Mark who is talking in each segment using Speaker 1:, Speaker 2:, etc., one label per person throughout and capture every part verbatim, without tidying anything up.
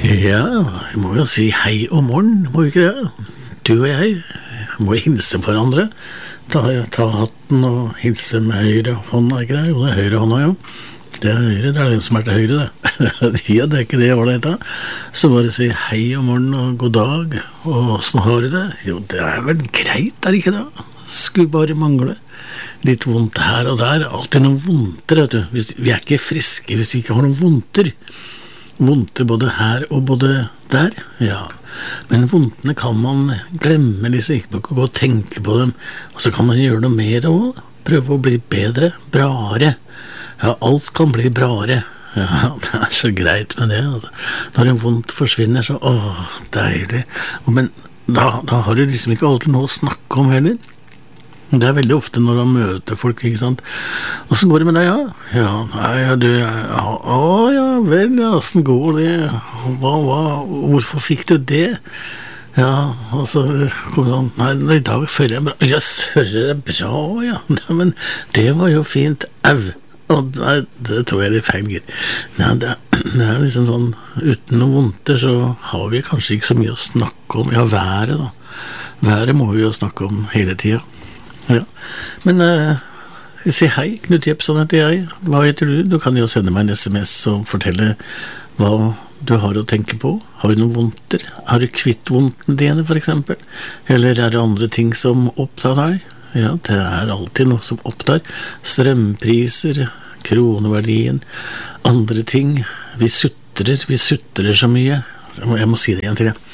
Speaker 1: Ja, jeg må jo si hei og morgen, må vi ikke det? Du og jeg må hilse på hverandre. Ta, ta hatten og hilse med høyre hånda, ikke det? Jo, det er høyre hånda, jo. Det er høyre, det er den som er til høyre, det. Ja, det er ikke det ålreit da. Så bare si hei og morgen og god dag, og hvordan har du det? Jo, det er vel greit, er det ikke det? Skulle bare mangle. Litt vondt her og der, alltid noen vondter, vet du. Hvis, vi er ikke friske hvis vi ikke har noen vondter. Vondter både her og både der, ja. Men vondtene kan man glemme liksom, ikke gå og tenke på dem. Og så kan man gjøre noe mer også. Prøve å bli bedre, brare. Ja, alt kan bli brare. Ja, det er så greit med det. Altså. Når en vondt forsvinner, så åh, deilig. Men da, da har du liksom ikke alltid noe å snakke om heller. Det er veldig ofte når man møter folk, ikke sant? Og så går det med deg, ja? Ja, nei, ja, du, ja, å, ja, vel, ja, hvordan går det? Hva, hva, hvorfor fikk du det? Ja, og så kom det sånn, nei, i dag føler jeg bra. Ja, føler jeg bra, ja. Nei, men det var jo fint, au. Og nei, det tror jeg er feil, gitt. Nei, det, det er liksom sånn, uten noe vondter så har vi kanskje ikke så mye å snakke om. Ja, været da. Været må vi jo snakke om hele tiden. Ja, men uh, si hei, Knut Jepson heter jeg. Hva heter du? Du kan jo sende meg en sms og fortelle hva du har å tenke på. Har du noen vondter? Har du kvitt vondtene dine, for eksempel? Eller er det andre ting som opptar deg? Ja, det er alltid noe som opptar. Strømpriser, kroneverdien, andre ting. Vi sutrer, vi sutrer så mye. Jeg må si det igjen til deg.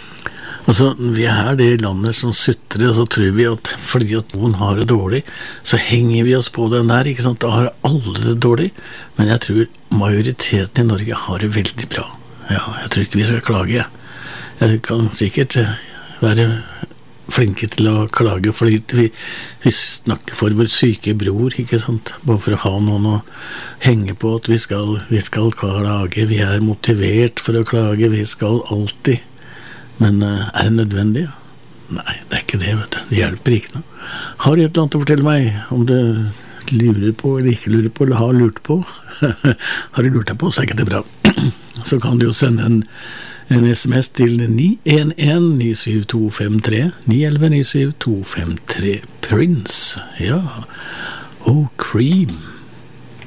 Speaker 1: Altså, vi er det landet som sutrer, og så tror vi at fordi at noen har det dårlig, så henger vi oss på den der, ikke sant? Da har alle det dårlig, men jeg tror majoriteten i Norge har det veldig bra. Ja, jeg tror ikke vi skal klage. Jeg kan sikkert være flinke til å klage, fordi vi, vi snakker for vår syke bror, ikke sant? Bare for å ha noen å henge på at vi skal, vi skal klage, vi er motivert for å klage, vi skal alltid. Men uh, er det nødvendig? Nei, det er ikke det, vet du. Det hjelper ikke noe. Har du et eller annet å fortelle meg om du lurer på eller ikke lurer på, eller har lurt på? Har du lurt deg på, så er ikke det bra. Så kan du jo sende en, en sms til ni en en ni syv to fem tre, ni elleve ni syv to fem tre Prince. Ja, og Cream.